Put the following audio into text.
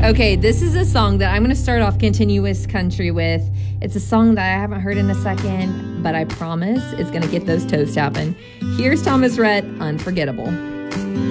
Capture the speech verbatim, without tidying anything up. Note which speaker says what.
Speaker 1: Okay, this is a song that I'm going to start off continuous country with. It's a song that I haven't heard in a second, but I promise it's going to get those toes tapping. Here's Thomas Rhett, Unforgettable.